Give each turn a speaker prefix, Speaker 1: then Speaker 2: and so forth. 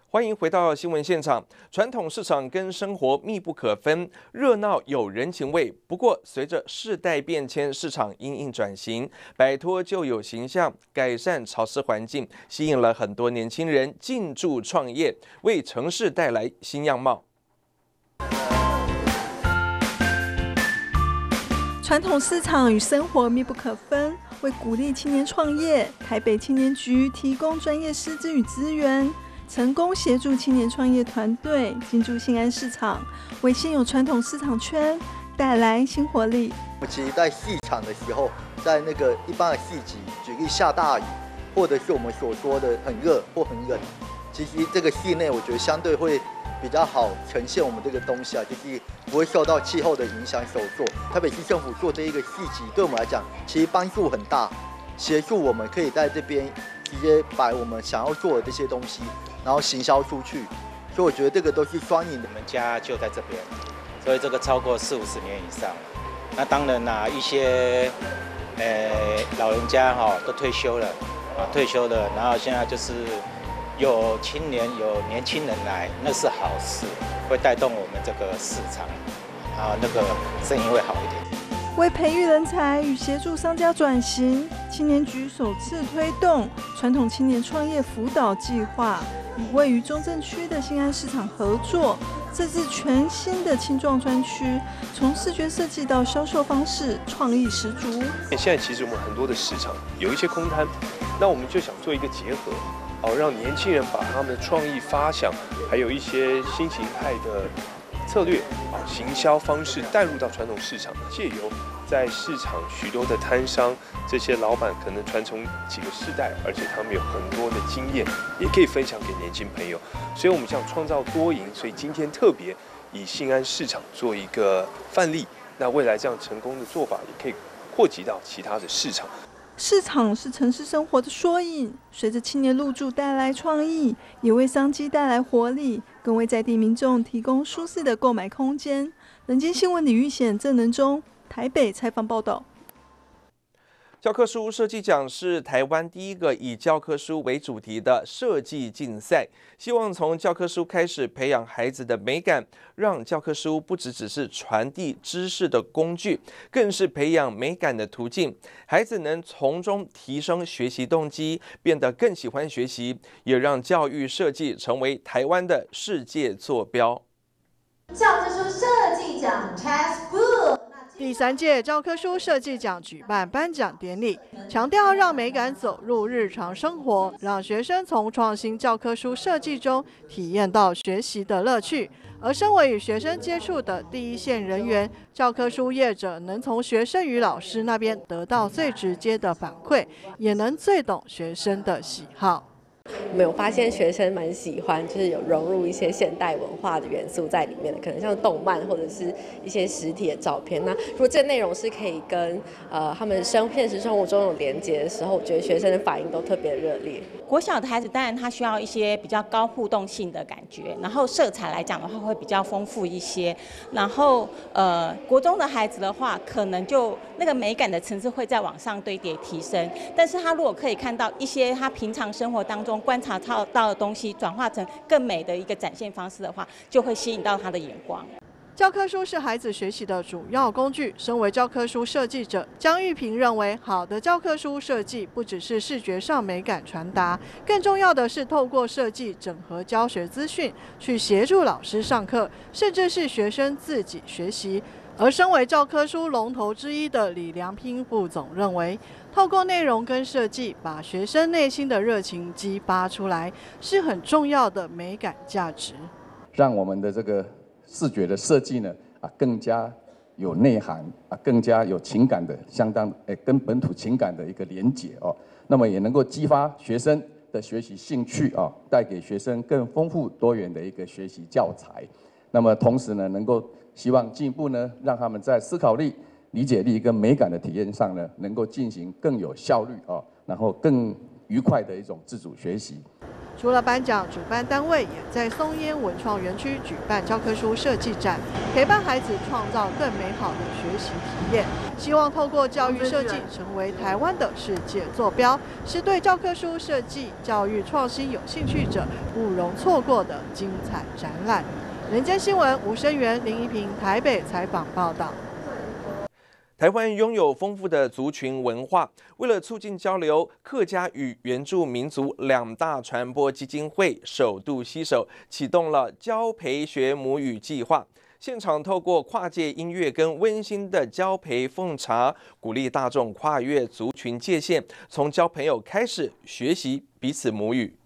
Speaker 1: 欢迎回到新闻现场。传统市场跟生活密不可分，热闹有人情味。不过，随着世代变迁，市场因应转型，摆脱旧有形象，改善潮湿环境，吸引了很多年轻人进驻创业，为城市带来新样貌。
Speaker 2: 传统市场与生活密不可分，为鼓励青年创业，台北青年局提供专业师资与资源。成功协助青年创业团队进驻新安市场，为现有传统市场圈带来新活力。
Speaker 3: 其实，在戏场的时候，在那个一般的戏集，举例下大雨，或者是我们所说的很热或很冷，其实这个戏内我觉得相对会比较好呈现我们这个东西啊，就是不会受到气候的影响所做。台北市政府做这一个戏集，对我们来讲其实帮助很大，协助我们可以在这边直接把我们想要做的这些东西，然后行销出去，所以我觉得这个都是双赢的。
Speaker 4: 我们家就在这边，所以这个超过40-50年以上。那当然啦，一些老人家都退休了然后现在就是有青年有年轻人来，那是好事，会带动我们这个市场，那个生意会好一点。
Speaker 2: 为培育人才与协助商家转型，青年局首次推动传统青年创业辅导计划，与位于中正区的新安市场合作，设置全新的青壮专区，从视觉设计到销售方式，创意十足。
Speaker 5: 现在其实我们很多的市场有一些空摊，那我们就想做一个结合，让年轻人把他们的创意发想，还有一些新形态的策略行销方式带入到传统市场，借由在市场许多的摊商，这些老板可能传承几个世代，而且他们有很多的经验，也可以分享给年轻朋友。所以我们想创造多赢，所以今天特别以新安市场做一个范例。那未来这样成功的做法，也可以扩及到其他的市场。
Speaker 2: 市场是城市生活的缩影，随着青年入驻带来创意，也为商机带来活力，更为在地民众提供舒适的购买空间。人间新闻李玉显、郑能忠台北采访报道。
Speaker 1: 教科书设计奖是台湾第一个以教科书为主题的设计竞赛，希望从教科书开始培养孩子的美感，让教科书不只是传递知识的工具，更是培养美感的途径。孩子能从中提升学习动机，变得更喜欢学习，也让教育设计成为台湾的世界坐标。
Speaker 6: 教科书设计奖 Textbook。
Speaker 7: 第3届教科书设计奖举办颁奖典礼，强调让美感走入日常生活，让学生从创新教科书设计中体验到学习的乐趣。而身为与学生接触的第一线人员，教科书业者能从学生与老师那边得到最直接的反馈，也能最懂学生的喜好。
Speaker 8: 我们有发现学生蛮喜欢，就是有融入一些现代文化的元素在里面的，可能像动漫或者是一些实体的照片。那如果这内容是可以跟他们现实生活中有连接的时候，我觉得学生的反应都特别热烈。
Speaker 9: 国小的孩子当然他需要一些比较高互动性的感觉，然后色彩来讲的话会比较丰富一些。然后国中的孩子的话，可能就那个美感的层次会再往上堆叠提升。但是他如果可以看到一些他平常生活当中观察到的东西，转化成更美的一个展现方式的话，就会吸引到他的眼光。
Speaker 7: 教科书是孩子学习的主要工具。身为教科书设计者，江玉平认为，好的教科书设计不只是视觉上美感传达，更重要的是透过设计整合教学资讯，去协助老师上课，甚至是学生自己学习。而身为教科书龙头之一的李良平副总认为，透过内容跟设计，把学生内心的热情激发出来，是很重要的美感价值。
Speaker 10: 让我们的这个视觉的设计呢，更加有内涵，更加有情感的，相当跟本土情感的一个连结哦。那么也能够激发学生的学习兴趣啊，带给学生更丰富多元的一个学习教材。那么同时呢，能够希望进一步呢，让他们在思考力、理解力跟美感的体验上呢，能够进行更有效率啊，然后更愉快的一种自主学习。
Speaker 7: 除了颁奖，主办单位也在松烟文创园区举办教科书设计展，陪伴孩子创造更美好的学习体验。希望透过教育设计成为台湾的世界坐标，是对教科书设计、教育创新有兴趣者不容错过的精彩展览。人间新闻吴声源、林怡平台北采访报道。
Speaker 1: 台湾拥有丰富的族群文化，为了促进交流，客家与原住民族2大传播基金会首度携手启动了教培学母语计划。现场透过跨界音乐跟温馨的教培奉茶，鼓励大众跨越族群界限，从交朋友开始学习彼此母语。